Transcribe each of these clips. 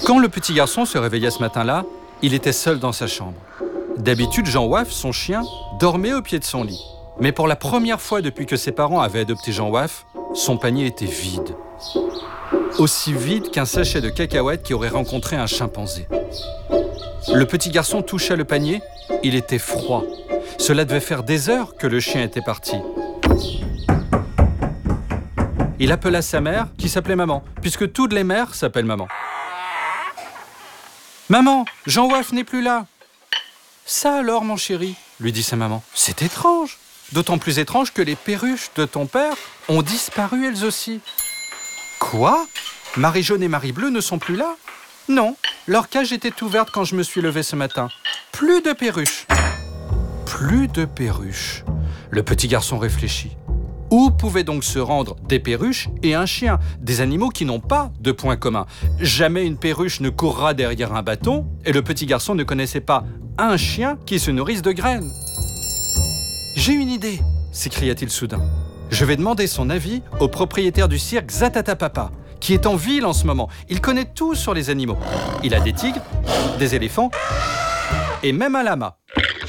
Quand le petit garçon se réveilla ce matin-là, il était seul dans sa chambre. D'habitude, Jean Waf, son chien, dormait au pied de son lit. Mais pour la première fois depuis que ses parents avaient adopté Jean Waf, son panier était vide. Aussi vide qu'un sachet de cacahuètes qui aurait rencontré un chimpanzé. Le petit garçon toucha le panier, il était froid. Cela devait faire des heures que le chien était parti. Il appela sa mère, qui s'appelait Maman, puisque toutes les mères s'appellent Maman. « Maman, Jean Waf n'est plus là !»« Ça alors, mon chéri ?» lui dit sa maman. « C'est étrange, d'autant plus étrange que les perruches de ton père ont disparu elles aussi. »« Quoi ? Marie-Jaune et Marie-Bleue ne sont plus là ? » ?»« Non, leur cage était ouverte quand je me suis levé ce matin. Plus de perruches. » Plus de perruches. Le petit garçon réfléchit. Où pouvaient donc se rendre des perruches et un chien, des animaux qui n'ont pas de point commun? Jamais une perruche ne courra derrière un bâton et le petit garçon ne connaissait pas un chien qui se nourrisse de graines. « J'ai une idée !» s'écria-t-il soudain. « Je vais demander son avis au propriétaire du cirque Zatata Papa, qui est en ville en ce moment. Il connaît tout sur les animaux. Il a des tigres, des éléphants et même un lama. »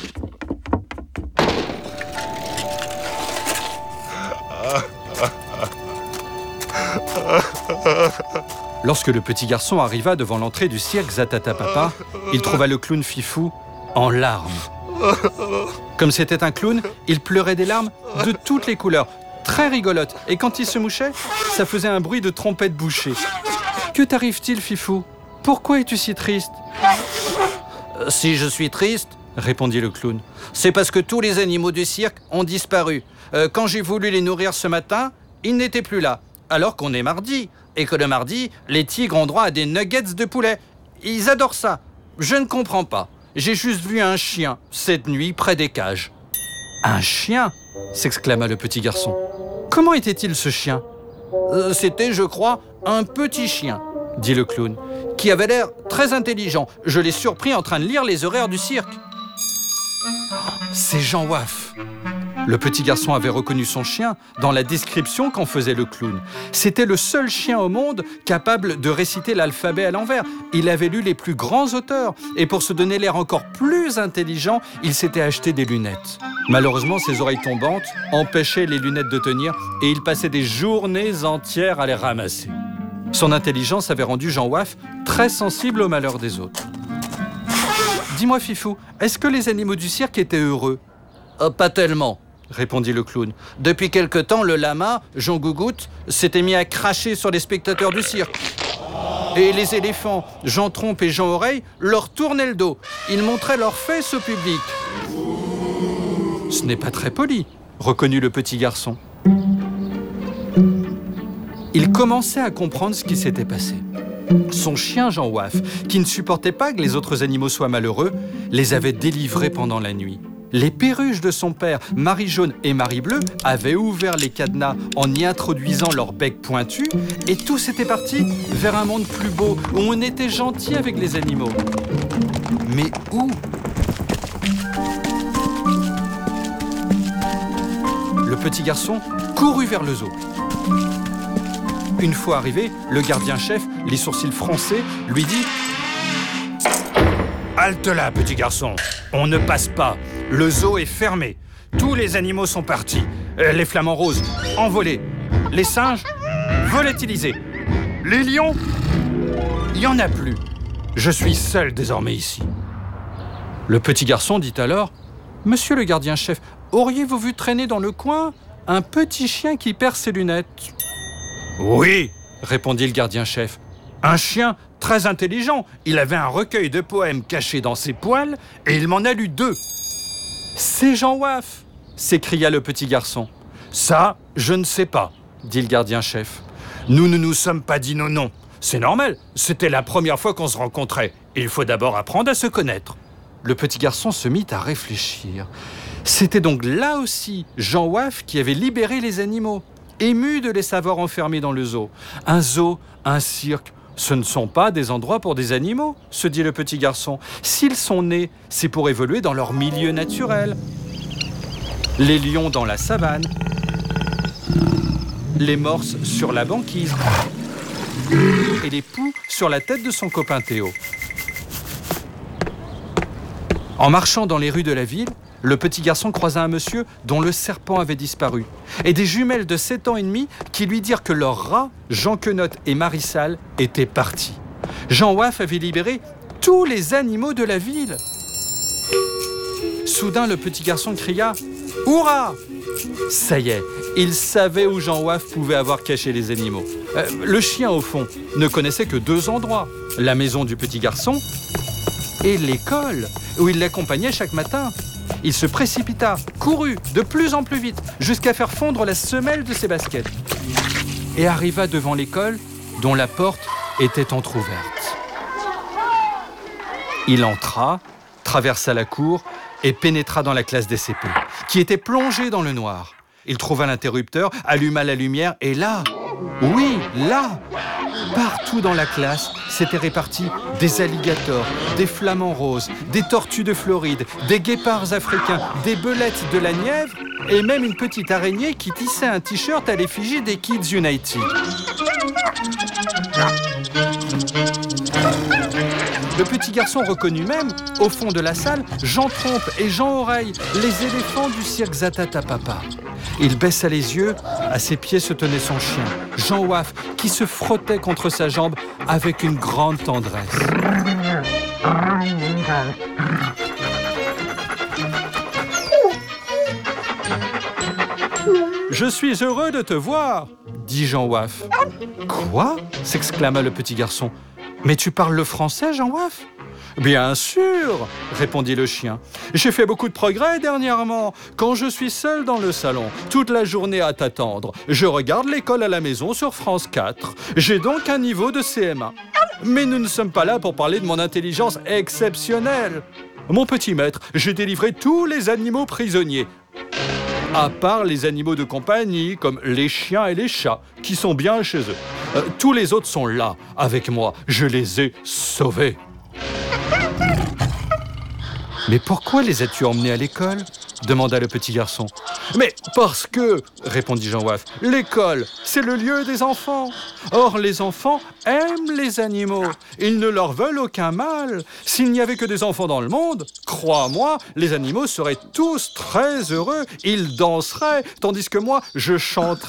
Lorsque le petit garçon arriva devant l'entrée du cirque Zatata Papa, il trouva le clown Fifou en larmes. Comme c'était un clown, il pleurait des larmes de toutes les couleurs, très rigolotes. Et quand il se mouchait, ça faisait un bruit de trompette bouchée. « Que t'arrive-t-il, Fifou? Pourquoi es-tu si triste ?»« Si je suis triste, répondit le clown, c'est parce que tous les animaux du cirque ont disparu. Quand j'ai voulu les nourrir ce matin, ils n'étaient plus là. Alors qu'on est mardi, et que le mardi, les tigres ont droit à des nuggets de poulet. Ils adorent ça. Je ne comprends pas. J'ai juste vu un chien, cette nuit, près des cages. »« Un chien ?» s'exclama le petit garçon. « Comment était-il ce chien ?»« C'était, je crois, un petit chien, » dit le clown, « qui avait l'air très intelligent. Je l'ai surpris en train de lire les horaires du cirque. » C'est Jean Waf. Le petit garçon avait reconnu son chien dans la description qu'en faisait le clown. C'était le seul chien au monde capable de réciter l'alphabet à l'envers. Il avait lu les plus grands auteurs et pour se donner l'air encore plus intelligent, il s'était acheté des lunettes. Malheureusement, ses oreilles tombantes empêchaient les lunettes de tenir et il passait des journées entières à les ramasser. Son intelligence avait rendu Jean Waf très sensible au malheur des autres. « Dis-moi, Fifou, est-ce que les animaux du cirque étaient heureux ?»« Pas tellement. » répondit le clown. « Depuis quelque temps, le lama, Jean Gougoute, s'était mis à cracher sur les spectateurs du cirque. Et les éléphants, Jean Trompe et Jean Oreille, leur tournaient le dos. Ils montraient leurs fesses au public. »« Ce n'est pas très poli, » reconnut le petit garçon. Il commençait à comprendre ce qui s'était passé. Son chien Jean Waf, qui ne supportait pas que les autres animaux soient malheureux, les avait délivrés pendant la nuit. Les perruches de son père, Marie-Jaune et Marie-Bleue, avaient ouvert les cadenas en y introduisant leur bec pointu et tous étaient partis vers un monde plus beau où on était gentil avec les animaux. Mais où ? Le petit garçon courut vers le zoo. Une fois arrivé, le gardien-chef, les sourcils froncés, lui dit « Halte là, petit garçon, on ne passe pas. Le zoo est fermé. Tous les animaux sont partis. Les flamants roses, envolés. Les singes, volatilisés. Les lions, il n'y en a plus. Je suis seul désormais ici. » Le petit garçon dit alors « Monsieur le gardien-chef, auriez-vous vu traîner dans le coin un petit chien qui perd ses lunettes ?»« Oui, répondit le gardien-chef. Un chien très intelligent. Il avait un recueil de poèmes caché dans ses poils et il m'en a lu 2. »« C'est Jean Waf !» s'écria le petit garçon. « Ça, je ne sais pas, » dit le gardien-chef. « Nous ne nous sommes pas dit nos noms. C'est normal, c'était la première fois qu'on se rencontrait. Il faut d'abord apprendre à se connaître. » Le petit garçon se mit à réfléchir. C'était donc là aussi Jean Waf qui avait libéré les animaux, ému de les savoir enfermés dans le zoo. Un zoo, un cirque, ce ne sont pas des endroits pour des animaux, se dit le petit garçon. S'ils sont nés, c'est pour évoluer dans leur milieu naturel. Les lions dans la savane, les morses sur la banquise, et les poux sur la tête de son copain Théo. En marchant dans les rues de la ville, le petit garçon croisa un monsieur dont le serpent avait disparu et des jumelles de 7 ans et demi qui lui dirent que leur rat, Jean Quenotte et Marissal, étaient partis. Jean Ouaf avait libéré tous les animaux de la ville. Soudain, le petit garçon cria « Hurrah !» Ça y est, il savait où Jean Ouaf pouvait avoir caché les animaux. Le chien, au fond, ne connaissait que 2 endroits, la maison du petit garçon et l'école, où il l'accompagnait chaque matin. Il se précipita, courut de plus en plus vite, jusqu'à faire fondre la semelle de ses baskets. Et arriva devant l'école, dont la porte était entr'ouverte. Il entra, traversa la cour et pénétra dans la classe des CP, qui était plongée dans le noir. Il trouva l'interrupteur, alluma la lumière et là, oui, là, partout dans la classe, s'étaient répartis des alligators, des flamants roses, des tortues de Floride, des guépards africains, des belettes de la Nièvre et même une petite araignée qui tissait un t-shirt à l'effigie des Kids United. Le petit garçon reconnut même, au fond de la salle, Jean Trompe et Jean Oreille, les éléphants du cirque Zatata Papa. Il baissa les yeux, à ses pieds se tenait son chien, Jean Ouaf, qui se frottait contre sa jambe avec une grande tendresse. « Je suis heureux de te voir !» dit Jean Ouaf. « Quoi ?» s'exclama le petit garçon. « Mais tu parles le français, Jean Ouaf ?» « Bien sûr !» répondit le chien. « J'ai fait beaucoup de progrès dernièrement. Quand je suis seul dans le salon, toute la journée à t'attendre, je regarde l'école à la maison sur France 4. J'ai donc un niveau de CM1. Mais nous ne sommes pas là pour parler de mon intelligence exceptionnelle. Mon petit maître, j'ai délivré tous les animaux prisonniers. À part les animaux de compagnie, comme les chiens et les chats, qui sont bien chez eux. Tous les autres sont là, avec moi. Je les ai sauvés. » « Mais pourquoi les as-tu emmenés à l'école ?» demanda le petit garçon. « Mais parce que, répondit Jean Ouaf, l'école, c'est le lieu des enfants. Or, les enfants aiment les animaux. Ils ne leur veulent aucun mal. S'il n'y avait que des enfants dans le monde, crois-moi, les animaux seraient tous très heureux. Ils danseraient, tandis que moi, je chanterais. »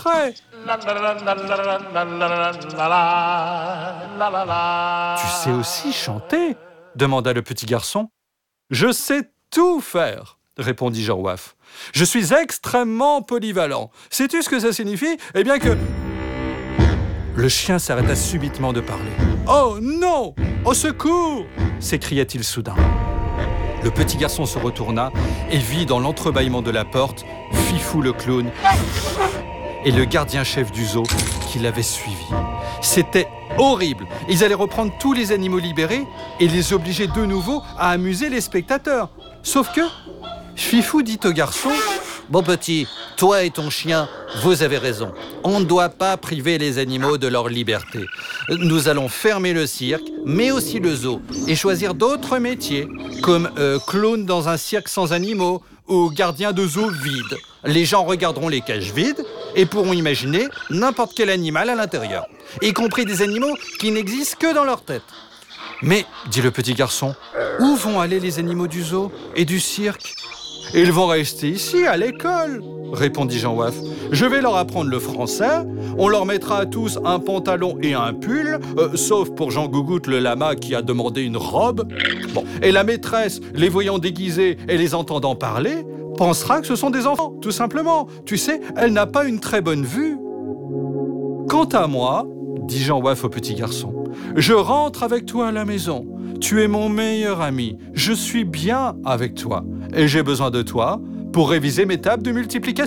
« Tu sais aussi chanter ?» demanda le petit garçon. « Je sais tout faire, » répondit Jean Ouaf. « Je suis extrêmement polyvalent. Sais-tu ce que ça signifie ? Eh bien que... » Le chien s'arrêta subitement de parler. « Oh non ! Au secours !» s'écria-t-il soudain. Le petit garçon se retourna et vit dans l'entrebâillement de la porte Fifou le clown et le gardien-chef du zoo qui l'avait suivi. C'était horrible. Ils allaient reprendre tous les animaux libérés et les obliger de nouveau à amuser les spectateurs. Sauf que Fifou dit au garçon « Bon petit, toi et ton chien, vous avez raison. On ne doit pas priver les animaux de leur liberté. Nous allons fermer le cirque, mais aussi le zoo, et choisir d'autres métiers, comme clown dans un cirque sans animaux ou gardien de zoo vide. Les gens regarderont les cages vides et pourront imaginer n'importe quel animal à l'intérieur, y compris des animaux qui n'existent que dans leur tête. » « Mais, dit le petit garçon, où vont aller les animaux du zoo et du cirque ? » « Ils vont rester ici, à l'école, » répondit Jean Ouaf. « Je vais leur apprendre le français, on leur mettra à tous un pantalon et un pull, sauf pour Jean Gougoute le lama qui a demandé une robe. Bon. Et la maîtresse, les voyant déguisés et les entendant parler, pensera que ce sont des enfants, tout simplement. Tu sais, elle n'a pas une très bonne vue. » « Quant à moi, dit Jean Ouaf au petit garçon, je rentre avec toi à la maison. Tu es mon meilleur ami. Je suis bien avec toi. Et j'ai besoin de toi pour réviser mes tables de multiplication. »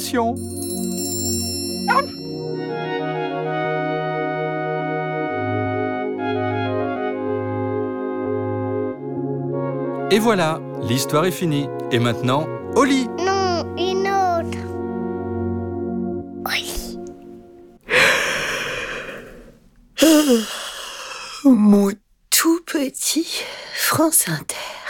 Et voilà, l'histoire est finie. Et maintenant, au lit. Non, une autre. Oui. Mon tout petit France Inter.